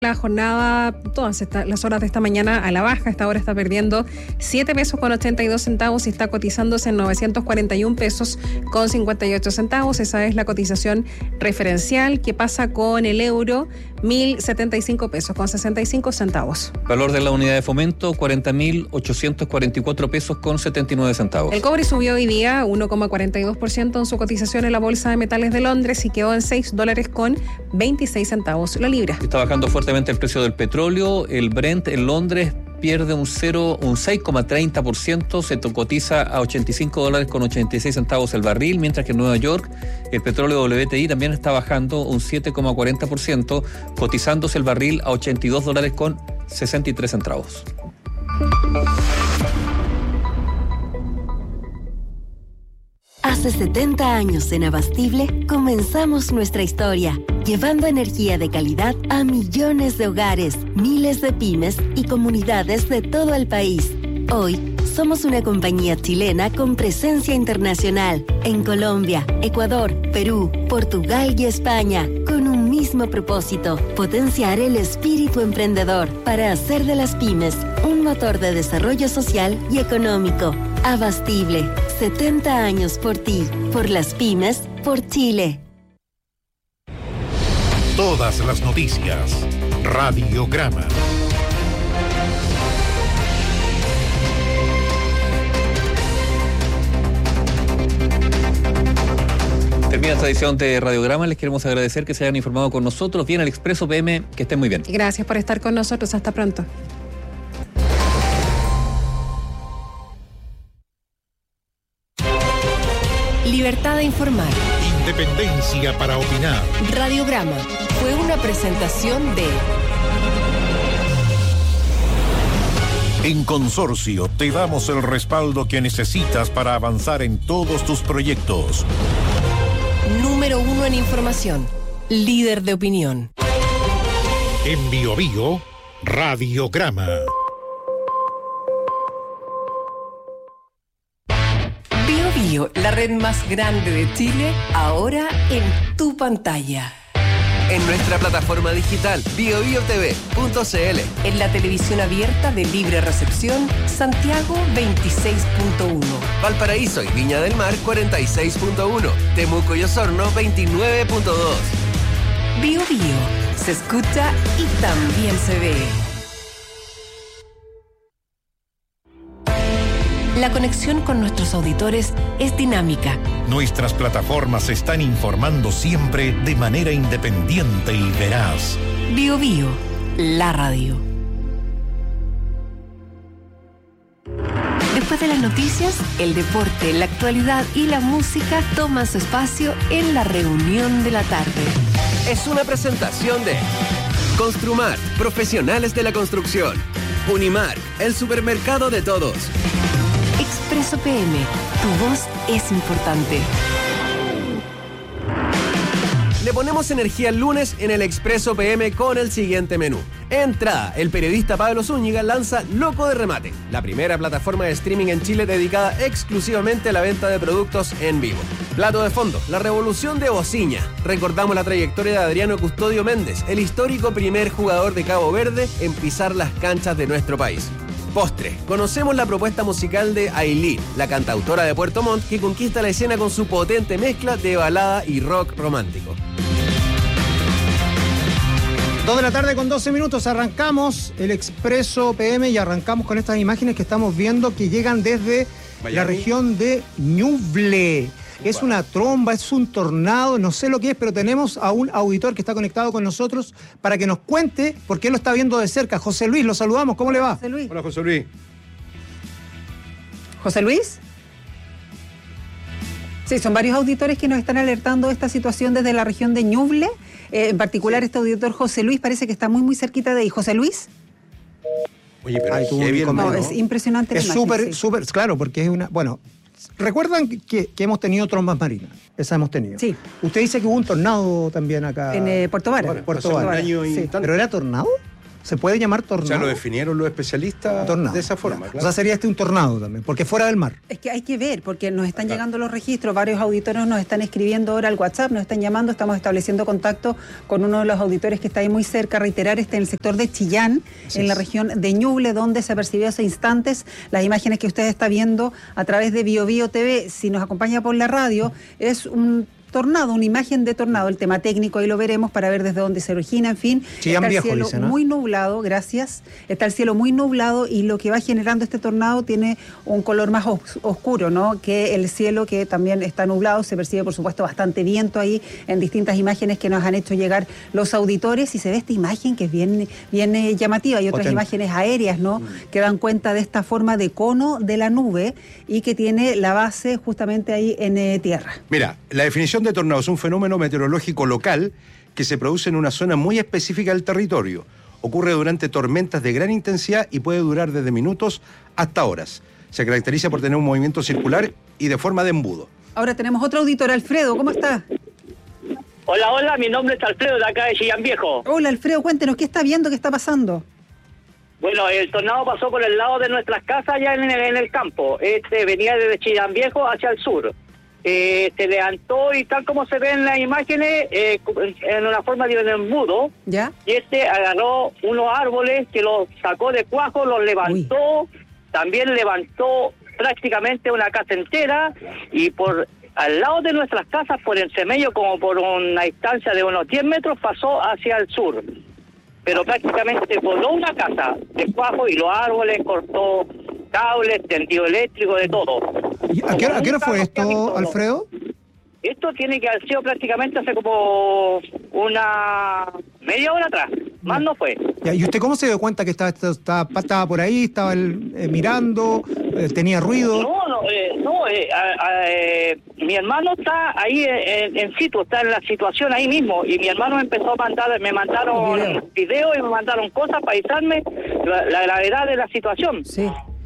La jornada, todas las horas de esta mañana a la baja. Esta hora está perdiendo 7 pesos con 82 centavos y está cotizándose en 941 pesos con 58 centavos. Esa es la cotización referencial. Que pasa con el euro, 1.075 pesos con 65 centavos. Valor de la unidad de fomento, 40.844 pesos con 79 centavos. El cobre subió hoy día 1,42% en su cotización en la Bolsa de Metales de Londres y quedó en $6 con 26 centavos la libra. Está bajando fuertemente el precio del petróleo. El Brent en Londres pierde un 6,30%, se cotiza a $85 con 86 centavos el barril, mientras que en Nueva York el petróleo WTI también está bajando un 7,40%, cotizándose el barril a $82 con 63 centavos. Hace 70 años en Abastible comenzamos nuestra historia, llevando energía de calidad a millones de hogares, miles de pymes y comunidades de todo el país. Hoy somos una compañía chilena con presencia internacional en Colombia, Ecuador, Perú, Portugal y España, con un mismo propósito: potenciar el espíritu emprendedor para hacer de las pymes un motor de desarrollo social y económico. Abastible, 70 años por ti, por las pymes, por Chile. Todas las noticias. Radiograma. Termina esta edición de Radiograma. Les queremos agradecer que se hayan informado con nosotros. Viene el Expreso PM. Que estén muy bien. Gracias por estar con nosotros. Hasta pronto. Libertad de informar. Independencia para opinar. Radiograma fue una presentación de... En Consorcio te damos el respaldo que necesitas para avanzar en todos tus proyectos. Número 1 en información. Líder de opinión. En BioBio, Radiograma. BioBio, la red más grande de Chile, ahora en tu pantalla. En nuestra plataforma digital biobiotv.cl. En la televisión abierta de libre recepción, Santiago 26.1. Valparaíso y Viña del Mar 46.1. Temuco y Osorno 29.2. BioBio, se escucha y también se ve. La conexión con nuestros auditores es dinámica. Nuestras plataformas se están informando siempre de manera independiente y veraz. BioBio, la radio. Después de las noticias, el deporte, la actualidad y la música toman su espacio en la reunión de la tarde. Es una presentación de Construmar, profesionales de la construcción. Unimark, el supermercado de todos. Expreso PM, tu voz es importante. Le ponemos energía el lunes en el Expreso PM con el siguiente menú. Entrada, el periodista Pablo Zúñiga lanza Loco de Remate, la primera plataforma de streaming en Chile dedicada exclusivamente a la venta de productos en vivo. Plato de fondo, la revolución de Bociña. Recordamos la trayectoria de Adriano Custodio Méndez, el histórico primer jugador de Cabo Verde en pisar las canchas de nuestro país. Postre, conocemos la propuesta musical de Ailí, la cantautora de Puerto Montt, que conquista la escena con su potente mezcla de balada y rock romántico. 2:12 PM, arrancamos el Expreso PM y arrancamos con estas imágenes que estamos viendo que llegan desde Miami, la región de Ñuble. Es una tromba, es un tornado, no sé lo que es, pero tenemos a un auditor que está conectado con nosotros para que nos cuente por qué lo está viendo de cerca. José Luis, lo saludamos, ¿cómo le va? José Luis. Hola, José Luis. ¿José Luis? Sí, son varios auditores que nos están alertando de esta situación desde la región de Ñuble. En particular, este auditor José Luis parece que está muy, muy cerquita de ahí. ¿José Luis? Oye, pero es impresionante. Es súper, claro, porque es una... Bueno, recuerdan que hemos tenido trombas marinas. Esas hemos tenido. Sí. Usted dice que hubo un tornado también acá. En Puerto Vara. Puerto Vara. Sí. ¿Pero era tornado? ¿Se puede llamar tornado? O sea, lo definieron los especialistas tornado, de esa forma. Claro. O sea, sería un tornado también, porque fuera del mar. Es que hay que ver, porque nos están llegando los registros, varios auditores nos están escribiendo ahora al WhatsApp, nos están llamando, estamos estableciendo contacto con uno de los auditores que está ahí muy cerca, reiterar, en el sector de Chillán, en la región de Ñuble, donde se percibió hace instantes las imágenes que usted está viendo a través de BioBio TV. Si nos acompaña por la radio, es un tornado, una imagen de tornado, el tema técnico ahí lo veremos para ver desde dónde se origina, en fin. Chillán está el viejo, cielo dice, ¿no? muy nublado, gracias. Está el cielo muy nublado y lo que va generando este tornado tiene un color más oscuro, ¿no? Que el cielo, que también está nublado. Se percibe, por supuesto, bastante viento ahí en distintas imágenes que nos han hecho llegar los auditores, y se ve esta imagen que es bien llamativa. Hay otras imágenes aéreas, ¿no? Que dan cuenta de esta forma de cono de la nube y que tiene la base justamente ahí en tierra. Mira, la definición de tornado es un fenómeno meteorológico local que se produce en una zona muy específica del territorio. Ocurre durante tormentas de gran intensidad y puede durar desde minutos hasta horas. Se caracteriza por tener un movimiento circular y de forma de embudo. Ahora tenemos otro auditor, Alfredo, ¿cómo está? Hola, mi nombre es Alfredo, de acá de Chillán Viejo. Hola, Alfredo, cuéntenos, ¿qué está viendo, qué está pasando? Bueno, el tornado pasó por el lado de nuestras casas allá en el campo. Venía desde Chillán Viejo hacia el sur. Se levantó y tal como se ve en las imágenes, en una forma de un embudo. ¿Ya? Y agarró unos árboles que los sacó de cuajo, los levantó. También levantó prácticamente una casa entera, y por al lado de nuestras casas, por el medio, como por una distancia de unos 10 metros, pasó hacia el sur. Pero prácticamente voló una casa de cuajo y los árboles, cortó cables, tendido eléctrico, de todo. ¿A qué hora fue esto, Alfredo? Esto tiene que haber sido prácticamente hace como una media hora atrás. Más no fue. ¿Y usted cómo se dio cuenta que estaba por ahí, estaba mirando, tenía ruido? Mi hermano está ahí en situ, está en la situación ahí mismo, y mi hermano empezó a me mandaron videos y me mandaron cosas para avisarme la gravedad de la situación. Sí.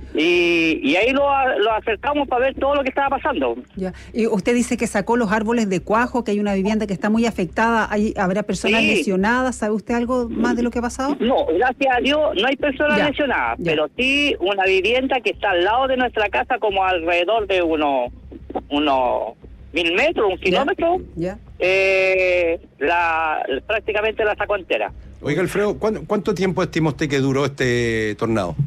Y ahí lo acercamos para ver todo lo que estaba pasando. Ya. Y usted dice que sacó los árboles de cuajo, que hay una vivienda que está muy afectada. ¿Habrá personas lesionadas? ¿Sabe usted algo más de lo que ha pasado? No, gracias a Dios no hay personas lesionadas, pero sí una vivienda que está al lado de nuestra casa, como alrededor de unos 1000 metros, 1 kilómetro. Ya. Prácticamente la sacó entera. Oiga, Alfredo, ¿cuánto tiempo estima usted que duró este tornado?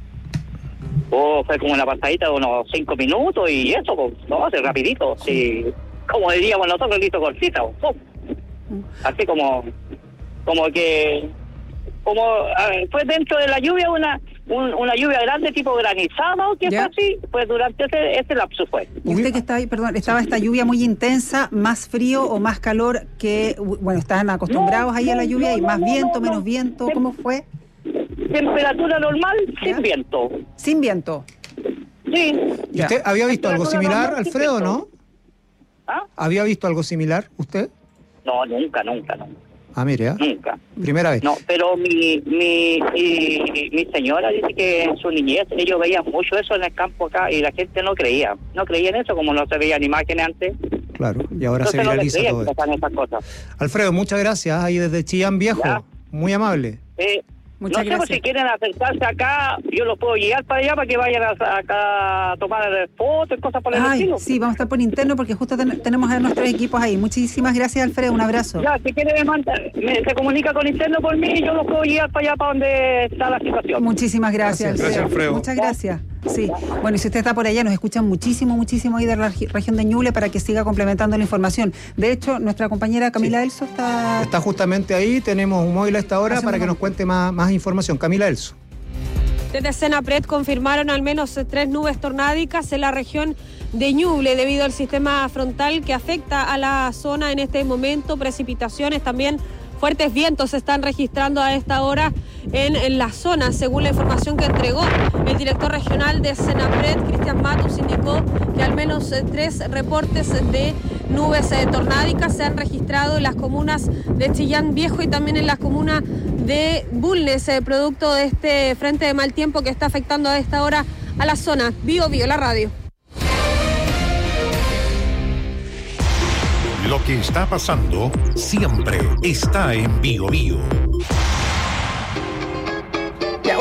Fue como una pasadita de unos 5 minutos y eso, hace rapidito. Sí. Como diríamos nosotros, listo, cortita. Así como que fue dentro de la lluvia una lluvia grande, tipo granizado, que fue así, pues durante ese lapso fue. Y usted que está ahí, estaba esta lluvia muy intensa, más frío o más calor que, están acostumbrados ahí a la lluvia, y más viento, menos viento, ¿cómo fue? Temperatura normal, sin viento. ¿Sin viento? Sí. ¿Y usted había visto algo similar, Alfredo, no? ¿Ah? ¿Había visto algo similar usted? No, nunca. Ah, mire, Nunca. Primera vez. No, pero mi señora dice que en su niñez ellos veían mucho eso en el campo acá, y la gente no creía en eso, como no se veían imágenes antes. Claro, y ahora entonces se viraliza todo esto. Esas cosas. Alfredo, muchas gracias, ahí desde Chillán Viejo. Muy amable. Muchas gracias. Si quieren acercarse acá, yo los puedo guiar para allá para que vayan acá a tomar fotos y cosas por el estilo. Sí, vamos a estar por interno porque justo tenemos a nuestros equipos ahí. Muchísimas gracias, Alfredo, un abrazo. Ya, si quieren se comunica con interno por mí y yo los puedo guiar para allá, para donde está la situación. Muchísimas gracias, Alfredo. Muchas gracias. Sí, bueno, y si usted está por allá, nos escuchan muchísimo ahí de la región de Ñuble para que siga complementando la información. De hecho, nuestra compañera Camila Elso está justamente ahí, tenemos un móvil a esta hora para que nos cuente más información. Camila Elso. Desde Senapred confirmaron al menos 3 nubes tornádicas en la región de Ñuble debido al sistema frontal que afecta a la zona en este momento. Precipitaciones, también fuertes vientos se están registrando a esta hora en la zona. Según la información que entregó el director regional de Senapred, Cristian Matus, indicó que al menos 3 reportes de nubes tornádicas se han registrado en las comunas de Chillán Viejo y también en la comuna de Bulnes, producto de este frente de mal tiempo que está afectando a esta hora a la zona. BioBio, la radio. Lo que está pasando siempre está en BioBio.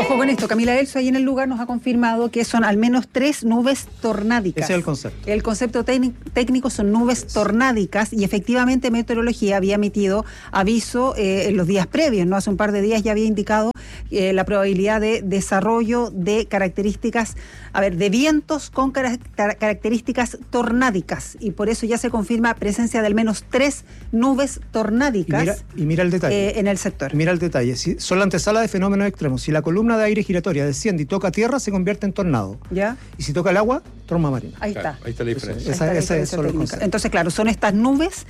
Ojo con esto, Camila Elso ahí en el lugar nos ha confirmado que son al menos 3 nubes tornádicas. Ese es el concepto. El concepto técnico son nubes tornádicas y efectivamente Meteorología había emitido aviso en los días previos, ¿no? Hace un par de días ya había indicado la probabilidad de desarrollo de características, de vientos con características tornádicas, y por eso ya se confirma presencia de al menos 3 nubes tornádicas. Y mira el detalle. En el sector. Mira el detalle. Son la antesala de fenómenos extremos. Si la columna de aire giratoria desciende y toca tierra, se convierte en tornado. ¿Ya? Y si toca el agua, tromba marina. Ahí está. Claro, ahí está la diferencia. Esa es solo el concepto. Entonces, claro, son estas nubes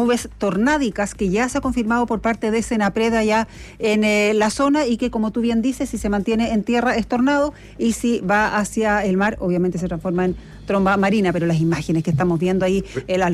tornádicas que ya se ha confirmado por parte de Senapred allá en la zona, y que, como tú bien dices, si se mantiene en tierra es tornado, y si va hacia el mar, obviamente se transforma en tromba marina. Pero las imágenes que estamos viendo ahí...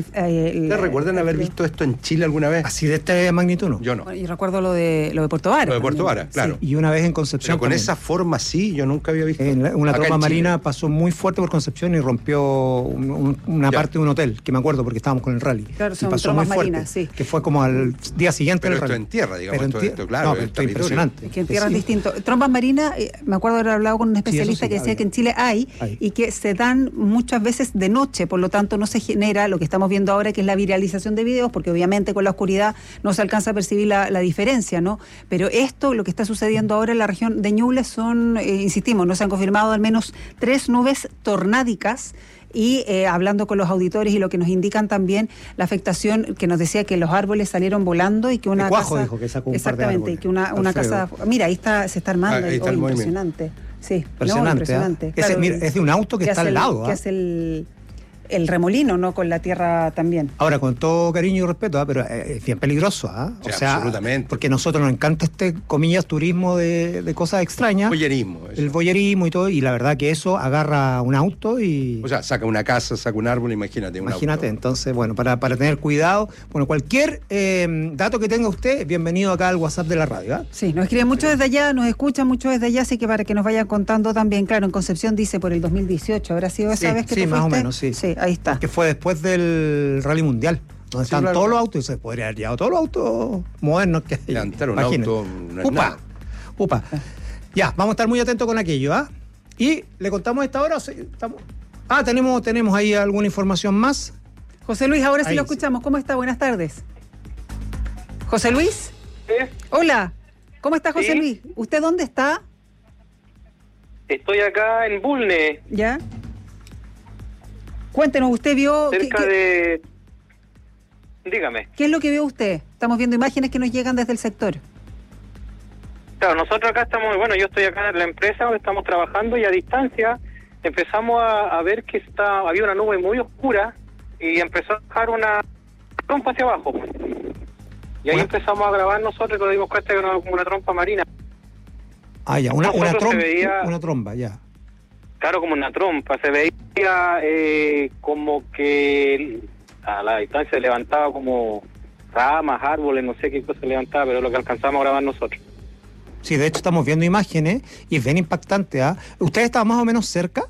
¿Te recuerdan haber visto esto en Chile alguna vez? Así de esta magnitud, ¿no? Yo no. Y recuerdo lo de Puerto Vara. Lo de Puerto Vara, claro. Sí, y una vez en Concepción. Pero con también. esa forma sí, yo nunca había visto. Una acá tromba en Chile. marina pasó muy fuerte por Concepción y rompió una parte de un hotel, que me acuerdo porque estábamos con el rally. Claro, y son pasó muy trombas fuerte, marinas, sí. que fue como al día siguiente Pero del esto rally. en tierra, digamos. Pero Esto, claro, no, pero esto es impresionante. Es que en tierra es distinto. Trombas marinas, me acuerdo haber hablado con un especialista que decía que en Chile hay, y que se dan muchas veces de noche, por lo tanto no se genera lo que estamos viendo ahora, que es la viralización de videos, porque obviamente con la oscuridad no se alcanza a percibir la diferencia, ¿no? Pero esto, lo que está sucediendo ahora en la región de Ñuble son, insistimos, no se han confirmado al menos 3 nubes tornádicas. Y hablando con los auditores y lo que nos indican también, la afectación que nos decía que los árboles salieron volando y que una Cuajo casa... dijo que sacó un exactamente, par de que una casa... Mira, ahí se está armando. Ahí está el impresionante. Sí, impresionante. Claro, Mira, es de un auto que está al lado. Que hace el remolino, ¿no? Con la tierra también. Ahora, con todo cariño y respeto, pero es bien peligroso, Sí, o sea, absolutamente. Porque a nosotros nos encanta comillas, turismo de cosas extrañas. Voyerismo. El voyerismo y todo, y la verdad que eso agarra un auto y... O sea, saca una casa, saca un árbol, imagínate. Entonces, bueno, para tener cuidado, bueno, cualquier dato que tenga usted, bienvenido acá al WhatsApp de la radio, ¿eh? Sí, nos escriben mucho desde allá, nos escuchan mucho desde allá, así que para que nos vayan contando también, claro, en Concepción dice por el 2018, ¿habrá sido esa vez que tú fuiste? Sí, más o menos, sí. Sí, ahí está. Que fue después del Rally Mundial, donde están todos los autos, y se podría haber llevado todos los autos modernos que hay. Levantar un auto no es nada. Upa. Ya, vamos a estar muy atentos con aquello, ¿ah? Y le contamos a esta hora. Tenemos ahí alguna información más. José Luis, ahora sí ahí lo escuchamos. ¿Cómo está? Buenas tardes. ¿José Luis? Sí. Hola. ¿Cómo está, José Sí. Luis? ¿Usted dónde está? Estoy acá en Bulne, ¿Ya? Cuéntenos, ¿usted vio... cerca de... Dígame. ¿Qué es lo que vio usted? Estamos viendo imágenes que nos llegan desde el sector. Claro, nosotros acá estamos, bueno, yo estoy acá en la empresa donde estamos trabajando, y a distancia empezamos a ver que había una nube muy oscura y empezó a bajar una trompa hacia abajo. Y ahí empezamos a grabar nosotros y nos dimos cuenta que era como una trompa marina. Ya, una tromba, ya. Claro, como una trompa. Se veía como que a la distancia se levantaba como ramas, árboles, no sé qué cosa se levantaba, pero es lo que alcanzamos a grabar nosotros. Sí, de hecho estamos viendo imágenes y es bien impactante, ¿ah? ¿Usted está más o menos cerca?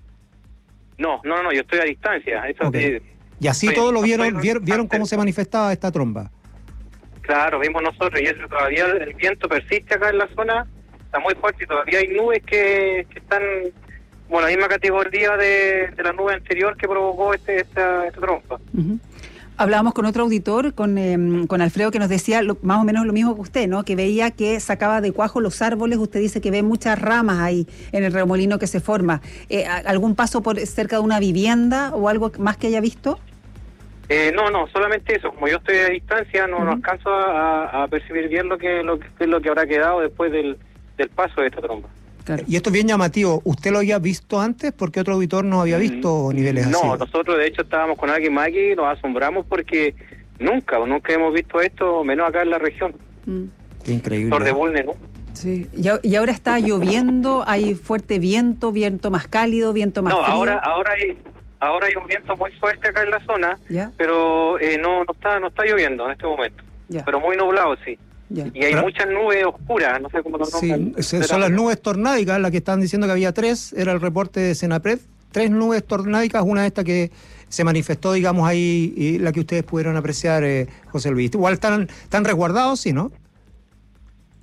No, yo estoy a distancia. Eso Okay. Y así todos lo vieron cómo se manifestaba esta tromba. Claro, vimos nosotros, y eso todavía el viento persiste acá en la zona, está muy fuerte y todavía hay nubes que están, bueno, la misma categoría de la nube anterior que provocó esta trompa. Uh-huh. Hablábamos con otro auditor, con Alfredo, que nos decía más o menos lo mismo que usted, ¿no? Que veía que sacaba de cuajo los árboles. Usted dice que ve muchas ramas ahí en el remolino que se forma. ¿Algún paso por cerca de una vivienda o algo más que haya visto? No, solamente eso. Como yo estoy a distancia, no alcanzo a percibir bien lo que habrá quedado después del paso de esta tromba. Claro. Y esto es bien llamativo. ¿Usted lo había visto antes? Porque otro auditor no había visto niveles así. No, nosotros de hecho estábamos con alguien más aquí y nos asombramos porque nunca hemos visto esto, menos acá en la región. Qué increíble. Por de Bulne, ¿no? Sí. Y ahora está lloviendo, hay fuerte viento más cálido, viento más frío. Ahora hay un viento muy fuerte acá en la zona, ¿ya? Pero no está lloviendo en este momento. ¿Ya? Pero muy nublado, sí. ¿Ya? Y hay muchas nubes oscuras, no sé cómo lo nombran. Sí, son las nubes tornádicas, las que están diciendo que había 3, era el reporte de Senapred, 3 nubes tornádicas, una de estas que se manifestó, digamos, ahí, y la que ustedes pudieron apreciar, José Luis. Igual están resguardados, sí, ¿no?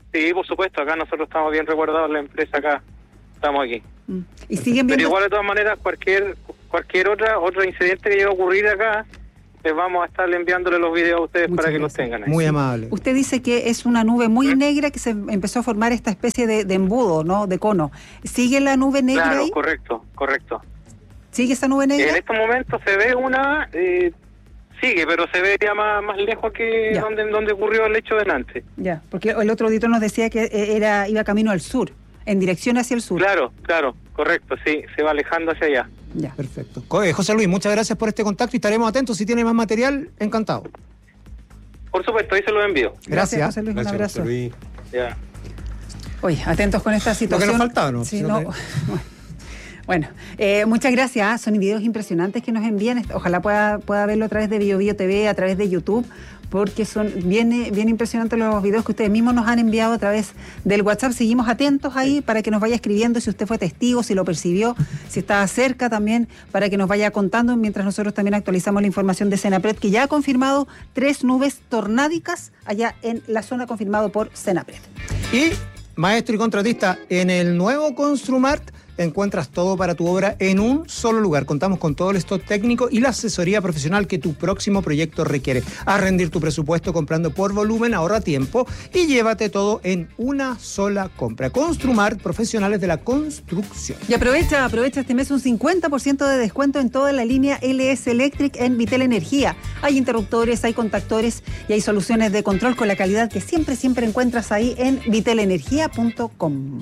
Sí, por supuesto, acá nosotros estamos bien resguardados, la empresa acá, estamos aquí. Y siguen viendo... Pero igual de todas maneras, cualquier otro incidente que llegue a ocurrir acá, les vamos a estar enviándole los videos a ustedes. Muchas para que gracias. Los tengan ahí. Muy amable. Usted dice que es una nube muy negra que se empezó a formar esta especie de embudo, ¿no? De cono. ¿Sigue la nube negra claro, ahí? Correcto. ¿Sigue esa nube negra? En estos momentos se ve una... sigue, pero se ve ya más lejos que donde ocurrió el hecho delante. Ya, porque el otro auditor nos decía que iba camino al sur, en dirección hacia el sur. Claro, correcto, sí, se va alejando hacia allá. Ya. Perfecto. José Luis, muchas gracias por este contacto y estaremos atentos. Si tiene más material, encantado. Por supuesto, ahí se lo envío. Gracias. José Luis, un abrazo. José Luis. Ya. Oye, atentos con esta situación. Lo que nos faltaba, ¿no? Sí, no. Bueno, muchas gracias. Son videos impresionantes que nos envían. Ojalá pueda verlo a través de BioBio TV, a través de YouTube, porque son bien impresionantes los videos que ustedes mismos nos han enviado a través del WhatsApp. Seguimos atentos ahí para que nos vaya escribiendo si usted fue testigo, si lo percibió, si estaba cerca también, para que nos vaya contando, mientras nosotros también actualizamos la información de Senapred, que ya ha confirmado 3 nubes tornádicas allá en la zona, confirmado por Senapred. Y, maestro y contratista, en el nuevo Construmart encuentras todo para tu obra en un solo lugar. Contamos con todo el stock técnico y la asesoría profesional que tu próximo proyecto requiere. Haz rendir tu presupuesto comprando por volumen, ahorra tiempo y llévate todo en una sola compra. Construmart, profesionales de la construcción. Y aprovecha este mes un 50% de descuento en toda la línea LS Electric en Vitel Energía. Hay interruptores, hay contactores y hay soluciones de control con la calidad que siempre encuentras ahí en vitelenergia.com.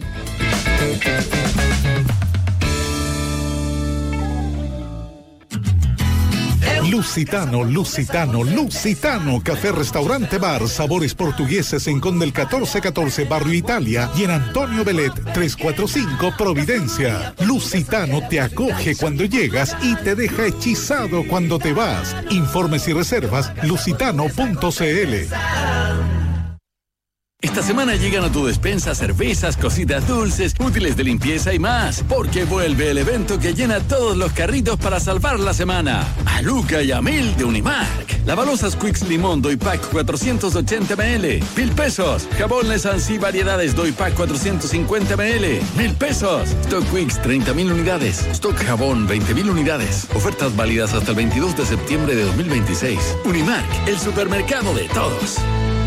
Lusitano, café, restaurante, bar, sabores portugueses en Conde el 1414, Barrio Italia, y en Antonio Belet 345, Providencia. Lusitano te acoge cuando llegas y te deja hechizado cuando te vas. Informes y reservas, lusitano.cl. Esta semana llegan a tu despensa cervezas, cositas dulces, útiles de limpieza y más, porque vuelve el evento que llena todos los carritos para salvar la semana. A Luca y a Mil de Unimark. Lavalosas Quicks Limón Doypack 480 ml, 1,000 pesos. Jabón Lesansi Variedades Doypack 450 ml, 1,000 pesos. Stock Quicks 30,000 unidades. Stock Jabón 20,000 unidades. Ofertas válidas hasta el 22 de septiembre de 2026. Unimark, el supermercado de todos.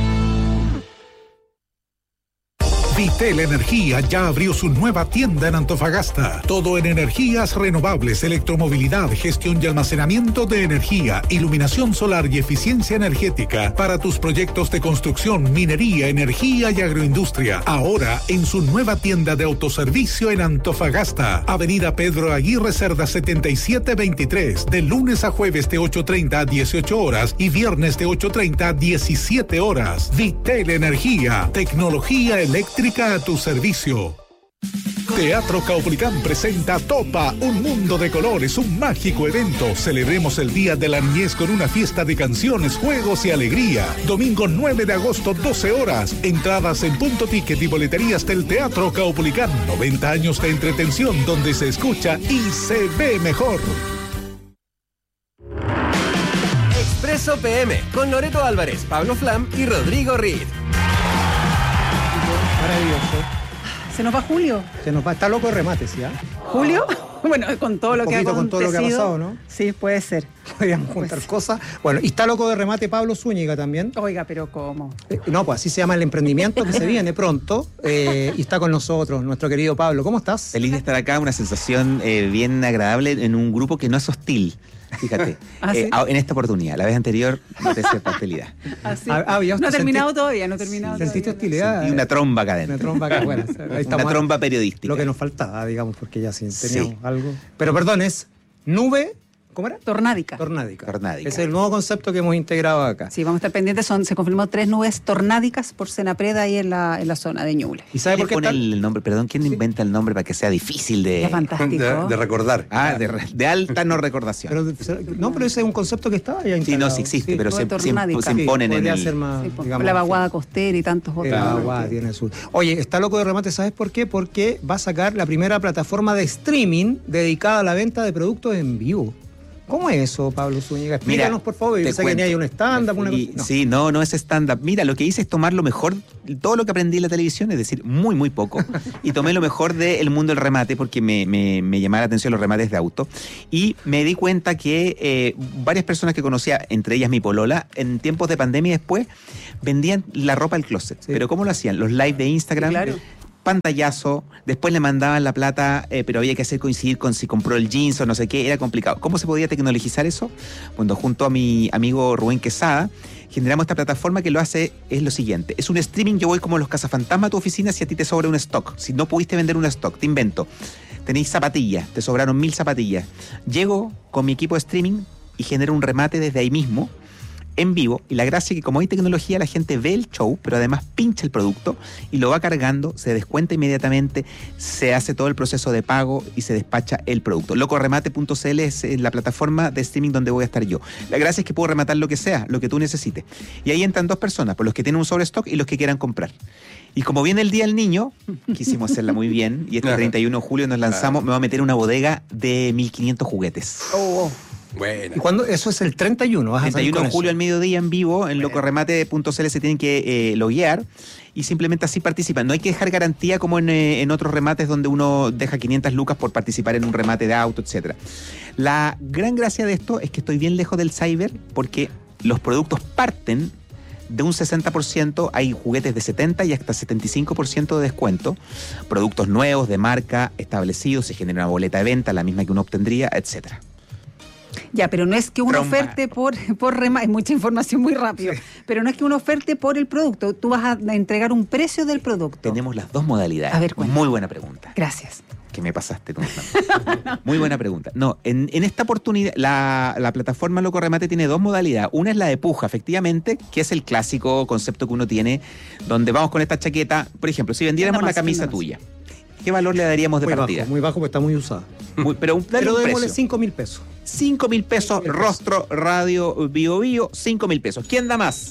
Vitel Energía ya abrió su nueva tienda en Antofagasta. Todo en energías renovables, electromovilidad, gestión y almacenamiento de energía, iluminación solar y eficiencia energética para tus proyectos de construcción, minería, energía y agroindustria. Ahora en su nueva tienda de autoservicio en Antofagasta. Avenida Pedro Aguirre Cerda 7723. De lunes a jueves de 8:30 a 18 horas y viernes de 8:30 a 17 horas. Vitel Energía. Tecnología eléctrica a tu servicio. Teatro Caupolicán presenta Topa, un mundo de colores, un mágico evento. Celebremos el Día de la Niñez con una fiesta de canciones, juegos y alegría. Domingo 9 de agosto, 12 horas. Entradas en Punto Ticket y boleterías del Teatro Caupolicán. 90 años de entretención donde se escucha y se ve mejor. Expreso PM con Loreto Álvarez, Pablo Flam y Rodrigo Reed. Maravilloso. ¿Se nos va Julio? Se nos va, está loco de remate, ¿sí? ¿Julio? Bueno, con todo lo que ha acontecido. Con todo lo que ha pasado, ¿no? Sí, puede ser. Podríamos juntar cosas. Bueno, y está loco de remate Pablo Zúñiga también. Oiga, pero ¿cómo? No, pues así se llama el emprendimiento que se viene pronto. Y está con nosotros, nuestro querido Pablo. ¿Cómo estás? Feliz de estar acá, una sensación bien agradable en un grupo que no es hostil. Fíjate, ¿Sí? En esta oportunidad, la vez anterior no te cierta hostilidad. ¿Sí? No ha terminado todavía, ¿Sentiste hostilidad? Y una tromba acá adentro. Una tromba acá, bueno. Ahí una tromba periodística. Lo que nos faltaba, digamos, porque ya sí teníamos algo. Pero perdón, es nube... ¿Cómo era? Tornádica. Ese es el nuevo concepto que hemos integrado acá. Sí, vamos a estar pendientes. Se confirmó 3 nubes tornádicas por Senapred ahí en la zona de Ñuble. ¿Y sabe por qué pone el nombre? Perdón, ¿quién inventa el nombre para que sea difícil de recordar? De alta no recordación. Pero ese es un concepto que estaba ya instalado. Sí, existe, pero se imponen en el... Ser más, digamos, la vaguada costera y tantos otros. La vaguada tiene su... Oye, está loco de remate, ¿sabes por qué? Porque va a sacar la primera plataforma de streaming dedicada a la venta de productos en vivo. ¿Cómo es eso, Pablo Zúñiga? Explícanos, por favor. Yo pensé que hay un stand-up, una cosa. No. Sí, no es stand-up. Mira, lo que hice es tomar lo mejor, todo lo que aprendí en la televisión, es decir, muy, muy poco, y tomé lo mejor del mundo del remate, porque me llamaba la atención los remates de auto, y me di cuenta que varias personas que conocía, entre ellas mi polola, en tiempos de pandemia y después, vendían la ropa al closet. Sí. Pero ¿cómo lo hacían? Los live de Instagram... Sí, claro. Pantallazo, después le mandaban la plata, pero había que hacer coincidir con si compró el jeans o no sé qué, era complicado. ¿Cómo se podía tecnologizar eso? Bueno, junto a mi amigo Rubén Quesada, generamos esta plataforma que lo hace, es lo siguiente, es un streaming, yo voy como los cazafantasmas a tu oficina si a ti te sobra un stock, si no pudiste vender un stock, te invento, tenéis zapatillas, te sobraron 1000 zapatillas, llego con mi equipo de streaming y genero un remate desde ahí mismo, en vivo, y la gracia es que como hay tecnología la gente ve el show, pero además pincha el producto y lo va cargando, se descuenta inmediatamente, se hace todo el proceso de pago y se despacha el producto. Locoremate.cl es la plataforma de streaming donde voy a estar yo. La gracia es que puedo rematar lo que sea, lo que tú necesites. Y ahí entran 2 personas, por los que tienen un sobrestock y los que quieran comprar. Y como viene el Día del Niño, quisimos hacerla muy bien, y este 31 de julio nos lanzamos, me voy a meter una bodega de 1500 juguetes. Bueno. ¿Y cuándo? Eso es el 31. ¿Vas 31 de julio al mediodía en vivo, en locoremate.cl se tienen que loguear y simplemente así participan. No hay que dejar garantía como en otros remates donde uno deja 500 lucas por participar en un remate de auto, etc. La gran gracia de esto es que estoy bien lejos del cyber porque los productos parten de un 60%, hay juguetes de 70% y hasta 75% de descuento, productos nuevos, de marca, establecidos, se genera una boleta de venta, la misma que uno obtendría, etcétera. Ya, pero no es que uno oferte por remate, es mucha información muy rápido, sí. Pero no es que uno oferte por el producto, tú vas a entregar un precio del producto. Tenemos las 2 modalidades. A ver, cuéntame. Muy buena pregunta. Gracias. Que me pasaste tú. Muy buena pregunta. No, en esta oportunidad, la plataforma Locoremate tiene 2 modalidades. Una es la de puja, efectivamente, que es el clásico concepto que uno tiene, donde vamos con esta chaqueta, por ejemplo, si vendiéramos la camisa tuya, ¿qué valor le daríamos de partida? Muy bajo, porque está muy usada. Pero démosle 5.000 pesos. 5.000 pesos, rostro, radio, bio, 5.000 pesos. ¿Quién da más?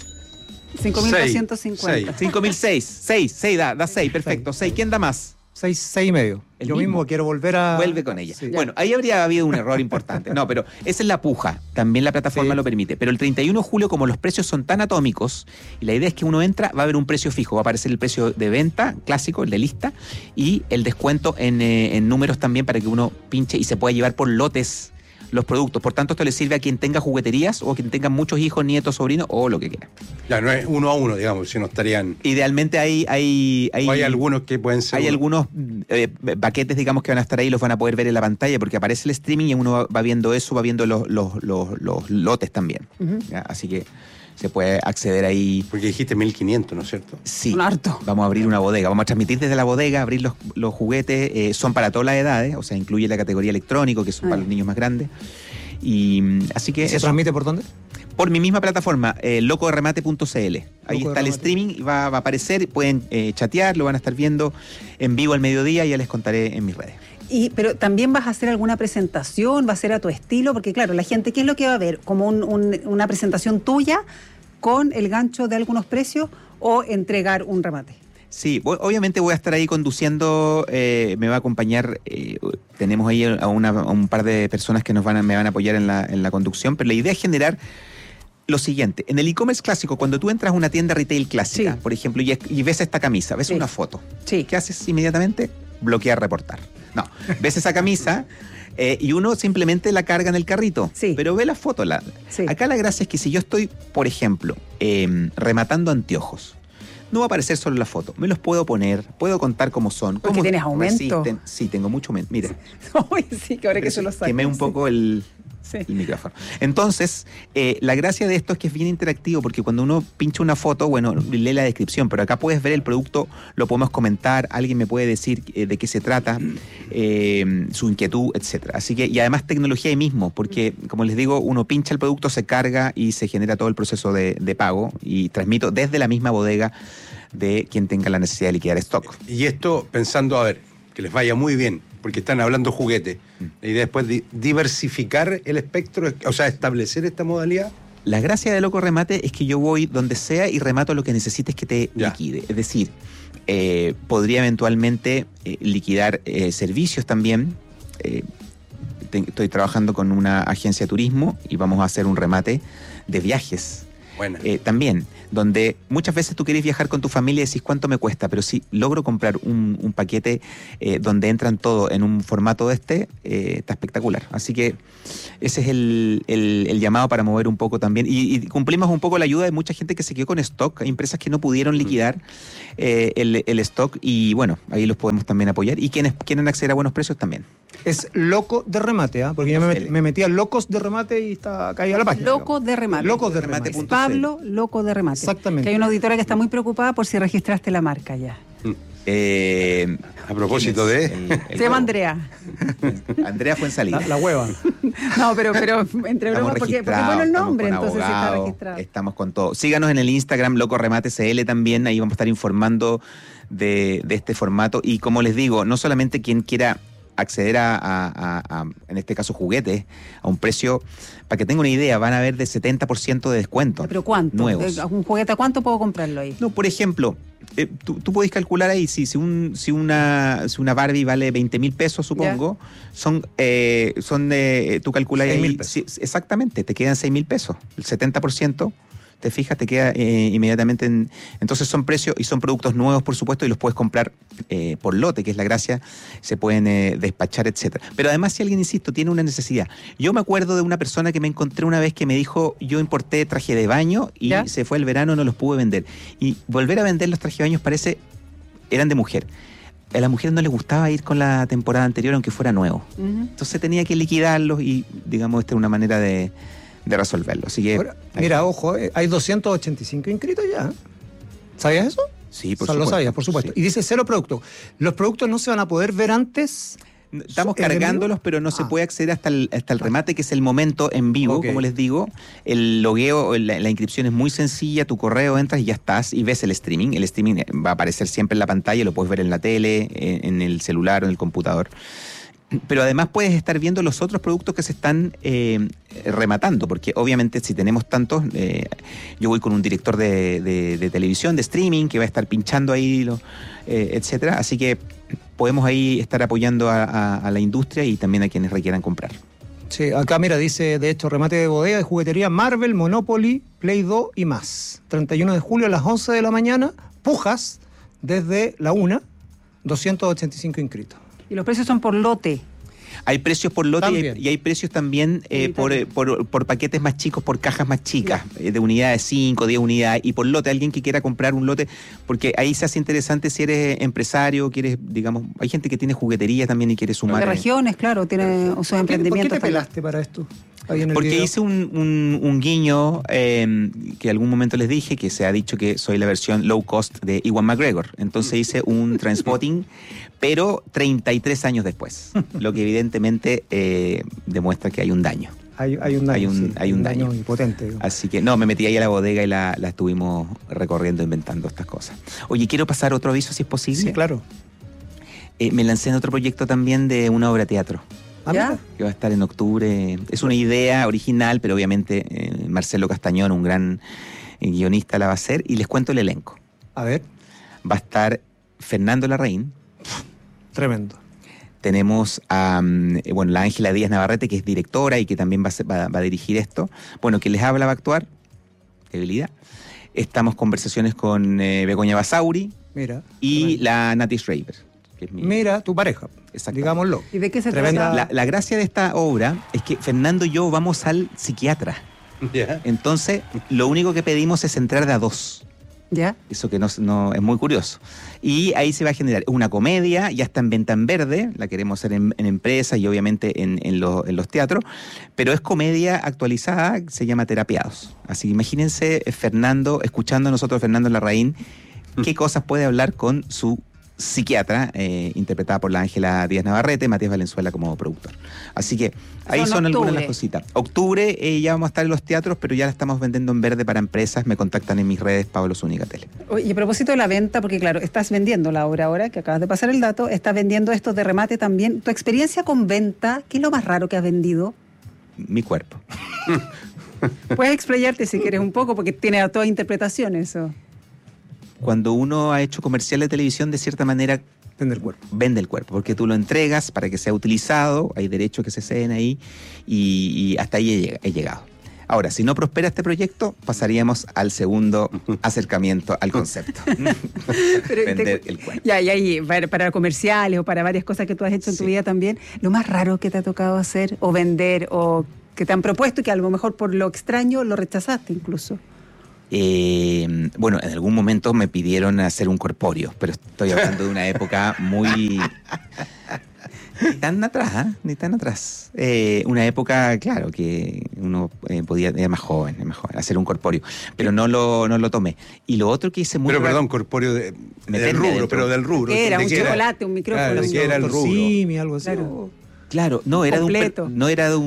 5.250. 5.006. 6 da 6, perfecto. 6. ¿Quién da más? 6,5. Yo mismo quiero volver a... Vuelve con ella. Sí. Bueno, ahí habría habido un error importante. No, pero esa es la puja. También la plataforma lo permite. Pero el 31 de julio, como los precios son tan atómicos, y la idea es que uno entra, va a haber un precio fijo. Va a aparecer el precio de venta, clásico, el de lista, y el descuento en números también para que uno pinche y se pueda llevar por lotes los productos. Por tanto, esto le sirve a quien tenga jugueterías o a quien tenga muchos hijos, nietos, sobrinos o lo que quiera. Ya, no es 1 a 1, digamos, si no estarían... Idealmente hay algunos que pueden ser... Hay algunos paquetes, digamos, que van a estar ahí y los van a poder ver en la pantalla porque aparece el streaming y uno va viendo eso, va viendo los lotes también. ¿Ya? Así que se puede acceder ahí. Porque dijiste 1.500, ¿no es cierto? Sí. Un harto. Vamos a abrir una bodega. Vamos a transmitir desde la bodega, abrir los juguetes. Son para todas las edades, o sea, incluye la categoría electrónico, que son para los niños más grandes. Y así que... ¿Se transmite por dónde? Por mi misma plataforma, locoremate.cl. Ahí está el streaming, va a aparecer, pueden chatear, lo van a estar viendo en vivo al mediodía, ya les contaré en mis redes. Pero también vas a hacer alguna presentación, va a ser a tu estilo, porque claro, la gente, ¿qué es lo que va a ver? ¿Como una presentación tuya con el gancho de algunos precios o entregar un remate? Sí, obviamente voy a estar ahí conduciendo, me va a acompañar, tenemos ahí a un par de personas que me van a apoyar en la conducción, pero la idea es generar lo siguiente. En el e-commerce clásico, cuando tú entras a una tienda retail clásica, por ejemplo, y ves esta camisa, ves una foto, ¿qué haces inmediatamente? Bloquear, reportar. No, ves esa camisa y uno simplemente la carga en el carrito, pero ve la foto. Acá la gracia es que si yo estoy, por ejemplo, rematando anteojos, no va a aparecer solo la foto. Me los puedo poner, puedo contar cómo son. ¿Porque tienes aumento? Sí, tengo mucho aumento. Mire. Sí, que ahora que yo lo saco. Quemé un poco el micrófono. Entonces, la gracia de esto es que es bien interactivo, porque cuando uno pincha una foto, bueno, lee la descripción, pero acá puedes ver el producto, lo podemos comentar, alguien me puede decir de qué se trata, su inquietud, etcétera. Así que, y además tecnología ahí mismo, porque, como les digo, uno pincha el producto, se carga y se genera todo el proceso de pago, y transmito desde la misma bodega de quien tenga la necesidad de liquidar stock. Y esto pensando, a ver, que les vaya muy bien, porque están hablando juguete. La idea después de diversificar el espectro, o sea, establecer esta modalidad. La gracia de Locoremate es que yo voy donde sea y remato lo que necesites que te liquide. Es decir, podría eventualmente liquidar servicios también. estoy trabajando con una agencia de turismo y vamos a hacer un remate de viajes. Bueno. También, donde muchas veces tú querés viajar con tu familia y decís cuánto me cuesta, pero si logro comprar un paquete donde entran todo en un formato está espectacular. Así que ese es el llamado para mover un poco también. Y cumplimos un poco la ayuda de mucha gente que se quedó con stock. Hay empresas que no pudieron liquidar el stock y bueno, ahí los podemos también apoyar. Y quienes quieren acceder a buenos precios también. Es Loco de Remate, porque yo me metí a Locos de Remate y está caída la página. Loco de Remate. Locos de Remate. Pablo Loco de Remate. Exactamente. Que hay una auditora que está muy preocupada por si registraste la marca ya. A propósito de... Se llama Andrea. Andrea Fuenzalida. La hueva. No, pero entre bromas, porque es bueno el nombre, entonces sí está registrado. Estamos con todo. Síganos en el Instagram, Loco Remate CL también, ahí vamos a estar informando de este formato. Y como les digo, no solamente quien quiera acceder a en este caso, juguetes, a un precio, para que tenga una idea, van a haber de 70% de descuento. ¿Pero cuánto? Nuevos. ¿Un juguete a cuánto puedo comprarlo ahí? No, por ejemplo, tú podés calcular ahí, si una Barbie vale 20.000 pesos, supongo, tú calculas ahí, exactamente, te quedan 6.000 pesos, el 70%. Te fijas, te queda inmediatamente entonces son precios y son productos nuevos, por supuesto, y los puedes comprar por lote, que es la gracia, se pueden despachar, etcétera. Pero además, si alguien, insisto, tiene una necesidad. Yo me acuerdo de una persona que me encontré una vez que me dijo, yo importé traje de baño y se fue el verano, no los pude vender. Y volver a vender los trajes de baño eran de mujer. A las mujeres no les gustaba ir con la temporada anterior, aunque fuera nuevo. Entonces tenía que liquidarlos y, digamos, esta es una manera de resolverlo. Así que ahora, mira, ojo, hay 285 inscritos ya. ¿Sabías eso? Sí, por supuesto. Lo sabías, por supuesto. Sí. Y dice 0 productos. ¿Los productos no se van a poder ver antes? Estamos cargándolos, pero no se puede acceder hasta el remate, que es el momento en vivo, como les digo. El logueo, la inscripción es muy sencilla, tu correo, entras y ya estás y ves el streaming. El streaming va a aparecer siempre en la pantalla, lo puedes ver en la tele, en el celular o en el computador. Pero además puedes estar viendo los otros productos que se están rematando, porque obviamente si tenemos tantos, yo voy con un director de televisión, de streaming, que va a estar pinchando ahí, etcétera. Así que podemos ahí estar apoyando a la industria y también a quienes requieran comprar. Sí, acá mira, dice, de hecho, remate de bodega de juguetería Marvel, Monopoly, Play-Doh y más. 31 de julio a las 11 de la mañana, pujas desde la 1, 285 inscritos. Y los precios son por lote. Hay precios por lote y hay precios también por paquetes más chicos, por cajas más chicas, de unidades 5, 10 unidades, y por lote, alguien que quiera comprar un lote, porque ahí se hace interesante si eres empresario, quieres, digamos, hay gente que tiene juguetería también y quiere sumar. De regiones, claro, tiene sus emprendimientos. ¿Por qué te pelaste para esto? Porque hice un guiño que algún momento les dije, que se ha dicho que soy la versión low cost de Ewan McGregor. Entonces hice un Trainspotting, pero 33 años después, lo que evidentemente demuestra que hay un daño. Hay un daño potente. Así que me metí ahí a la bodega y la estuvimos recorriendo, inventando estas cosas. Oye, quiero pasar otro aviso si es posible. Sí, claro. Me lancé en otro proyecto también de una obra de teatro. ¿Ya? Que va a estar en octubre. Es una idea original, pero obviamente Marcelo Castañón, un gran guionista, la va a hacer. Y les cuento el elenco. A ver. Va a estar Fernando Larraín. Tremendo. Tenemos a la Ángela Díaz Navarrete, que es directora y que también va a dirigir esto. Bueno, que les habla, va a actuar. Qué habilidad. Estamos conversaciones con Begoña Basauri. Mira. Y la Nati Schreiber. Mira, tu pareja, digámoslo. ¿Y de qué se trata? La gracia de esta obra es que Fernando y yo vamos al psiquiatra. Yeah. Entonces, lo único que pedimos es entrar de a 2. ¿Ya? Eso que no es muy curioso. Y ahí se va a generar una comedia, ya está en venta en verde, la queremos hacer en empresas y obviamente en los teatros, pero es comedia actualizada, se llama Terapiados. Así que imagínense Fernando, escuchando a nosotros Fernando Larraín, qué cosas puede hablar con su psiquiatra, interpretada por la Ángela Díaz Navarrete, Matías Valenzuela como productor. Así que ahí son algunas de las cositas. Octubre ya vamos a estar en los teatros, pero ya la estamos vendiendo en verde para empresas. Me contactan en mis redes, Pablo Zúñiga Tele. Y a propósito de la venta, porque claro, estás vendiendo la obra ahora, que acabas de pasar el dato, estás vendiendo estos de remate también. ¿Tu experiencia con venta, qué es lo más raro que has vendido? Mi cuerpo. Puedes explayarte si quieres un poco, porque tiene toda interpretación eso. Cuando uno ha hecho comercial de televisión, de cierta manera Vende el cuerpo. Vende el cuerpo, porque tú lo entregas para que sea utilizado, hay derechos que se ceden ahí y hasta ahí he llegado. Ahora, si no prospera este proyecto, pasaríamos al segundo acercamiento al concepto. Vender el cuerpo. Ya, y para comerciales o para varias cosas que tú has hecho en tu vida también, lo más raro que te ha tocado hacer o vender o que te han propuesto y que a lo mejor por lo extraño lo rechazaste incluso. Bueno, en algún momento me pidieron hacer un corpóreo, pero estoy hablando de una época muy... Ni tan atrás. Una época, claro, que uno podía, era más joven, hacer un corpóreo, pero no lo tomé. Y lo otro que hice muy... Pero perdón, corpóreo del rubro, pero del rubro. Era un chocolate, un micrófono. Claro, que era el rubro. Sí, algo así. Claro, no era completo. Era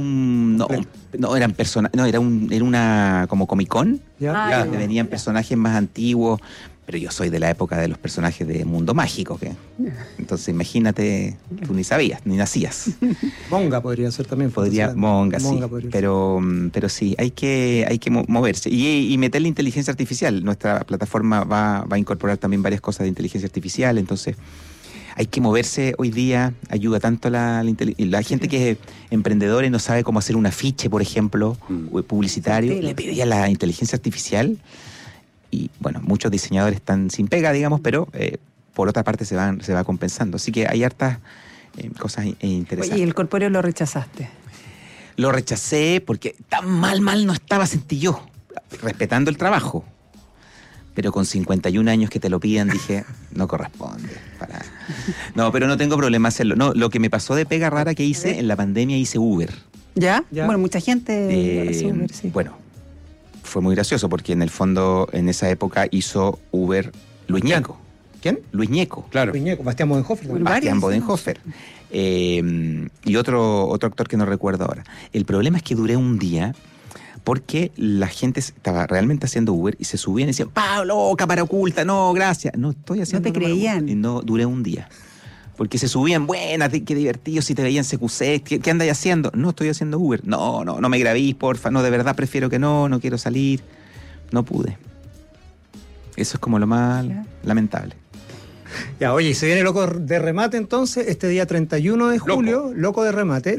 una como Comic-Con. Donde venían personajes más antiguos, pero yo soy de la época de los personajes de Mundo Mágico, entonces imagínate, tú ni sabías, ni nacías. Monga podría ser también. Monga, sí. Pero sí, hay que moverse y meterle inteligencia artificial. Nuestra plataforma va a incorporar también varias cosas de inteligencia artificial, entonces hay que moverse hoy día, ayuda tanto la gente que es emprendedora y no sabe cómo hacer un afiche, por ejemplo, publicitario, le pedía la inteligencia artificial y bueno, muchos diseñadores están sin pega, digamos, pero por otra parte se va compensando. Así que hay hartas cosas interesantes. Oye, ¿y el corpóreo lo rechazaste? Lo rechacé porque tan mal no estaba, sentí yo, respetando el trabajo. Pero con 51 años que te lo pidan, dije, no corresponde. No, pero no tengo problema hacerlo. No, lo que me pasó de pega rara que hice, en la pandemia hice Uber. ¿Ya? Bueno, mucha gente hace Uber, sí. Bueno, fue muy gracioso porque en el fondo, en esa época, hizo Uber Luis Ñeco. ¿Quién? Luis Ñeco. Claro. Luis Ñeco, Bastián Bodenhofer. Bastián Bodenhofer. Y otro actor que no recuerdo ahora. El problema es que duré un día... porque la gente estaba realmente haciendo Uber y se subían y decían, Pablo, cámara oculta, no, gracias. No estoy haciendo. No te creían. Y no, duré un día. Porque se subían, buenas, qué divertido, si te veían CQC, ¿qué andáis haciendo? No, estoy haciendo Uber. No me grabís, porfa, no, de verdad prefiero que no quiero salir. No pude. Eso es como lo más lamentable. Ya, oye, y se viene Loco de Remate entonces, este día 31 de julio, Loco de Remate,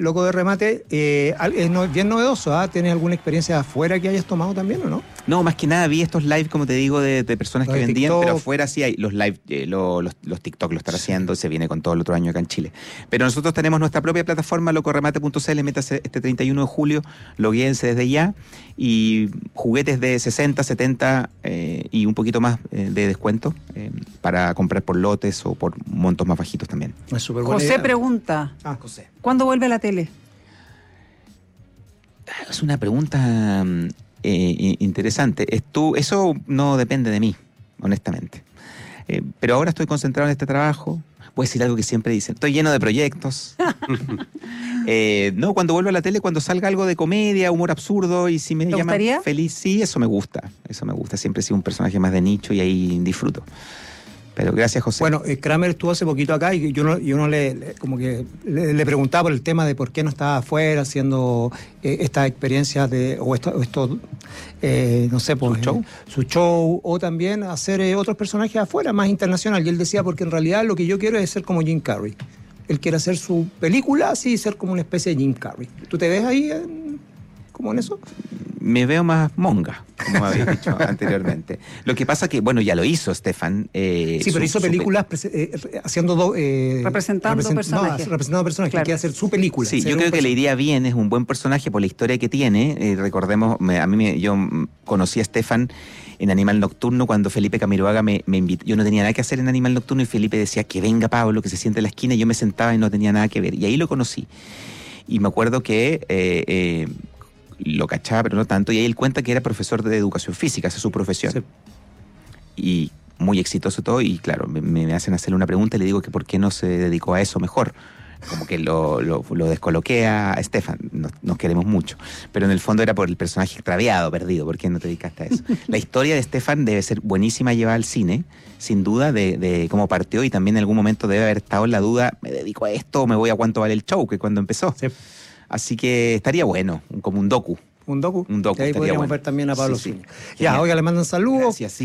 es bien novedoso, ¿ah? ¿Tienes alguna experiencia afuera que hayas tomado también o no? No, más que nada vi estos live, como te digo, de personas que vendían, TikTok. Pero afuera sí hay los live, los TikTok lo están haciendo, se viene con todo el otro año acá en Chile. Pero nosotros tenemos nuestra propia plataforma, locoremate.cl, métase este 31 de julio, loguéense desde ya, y juguetes de 60, 70 y un poquito más de descuento para comprar por lotes o por montos más bajitos también. Es súper buena José idea. Pregunta, José. ¿cuándo vuelve a la tele? Es una pregunta interesante. Eso no depende de mí, honestamente. Pero ahora estoy concentrado en este trabajo. Voy a decir algo que siempre dicen, estoy lleno de proyectos. No, cuando vuelva a la tele, cuando salga algo de comedia, humor absurdo, y si me llaman gustaría? feliz, sí, eso me gusta. Siempre he sido un personaje más de nicho y ahí disfruto. Pero gracias, José. Bueno, Kramer estuvo hace poquito acá y uno le preguntaba por el tema de por qué no estaba afuera haciendo estas experiencias no sé, pues, su show, o también hacer otros personajes afuera, más internacional. Y él decía, porque en realidad lo que yo quiero es ser como Jim Carrey. Él quiere hacer su película así y ser como una especie de Jim Carrey. ¿Tú te ves ahí como en eso? Me veo más monga, como habéis dicho anteriormente. Lo que pasa que, bueno, ya lo hizo Stefan. Sí, pero hizo películas haciendo... representando personajes. Representando personajes, claro. Que quiere hacer su película. Sí, yo creo que le iría bien, es un buen personaje por la historia que tiene. Recordemos, yo conocí a Stefan en Animal Nocturno cuando Felipe Camiroaga me invitó. Yo no tenía nada que hacer en Animal Nocturno y Felipe decía que venga Pablo, que se siente en la esquina, y yo me sentaba y no tenía nada que ver. Y ahí lo conocí. Y me acuerdo que... lo cachaba, pero no tanto, y ahí él cuenta que era profesor de educación física, esa es su profesión. Sí. Y muy exitoso todo, y claro, me hacen hacerle una pregunta y le digo que por qué no se dedicó a eso mejor. Como que lo descoloqué a Stefan, nos queremos mucho. Pero en el fondo era por el personaje extraviado, perdido, ¿por qué no te dedicaste a eso? La historia de Stefan debe ser buenísima llevada al cine, sin duda, de cómo partió, y también en algún momento debe haber estado en la duda, ¿me dedico a esto o me voy a cuánto vale el show? Que cuando empezó. Sí. Así que estaría bueno, como un docu. ¿Un docu? Un docu. Y ahí podríamos ver también a Pablo Zúñiga. Ya, oiga, le mandan saludos. Gracias, sí.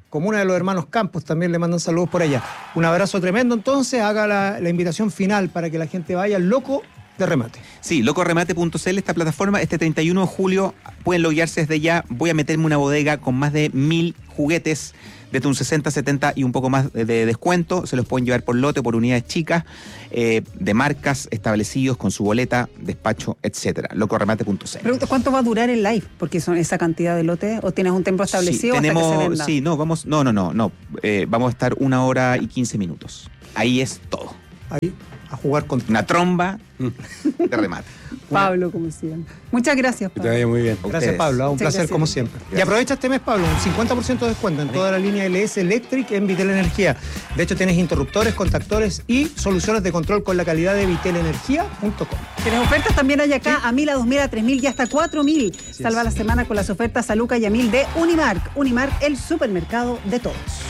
comuna de los hermanos Campos, también le mandan saludos por allá. Un abrazo tremendo, entonces, haga la invitación final para que la gente vaya al Loco de Remate. Sí, locoremate.cl, esta plataforma, este 31 de julio, pueden loguearse desde ya. Voy a meterme una bodega con más de 1000 juguetes, desde un 60, 70 y un poco más de descuento. Se los pueden llevar por lote, por unidades chicas, de marcas establecidos con su boleta, despacho, etcétera. Locoremate.cl. Pregunto, ¿cuánto va a durar el live? Porque son esa cantidad de lotes, ¿o tienes un tiempo establecido sí, tenemos, hasta que se venda? Sí, vamos a estar 1 hora y 15 minutos. Ahí es todo. Ahí, a jugar con una tromba de remate. Pablo, como siempre. Muchas gracias, Pablo. Que te vaya muy bien. Gracias, Pablo. Un placer como siempre. Gracias. Y aprovecha este mes, Pablo, un 50% de descuento en toda la línea LS Electric en Vitel Energía. De hecho, tienes interruptores, contactores y soluciones de control con la calidad de vitelenergia.com. Tienes ofertas también hay acá, a 1000, a 2000, a 3000 y hasta 4000. Salva la semana con las ofertas a Luca y a 1000 de Unimark. Unimark, el supermercado de todos.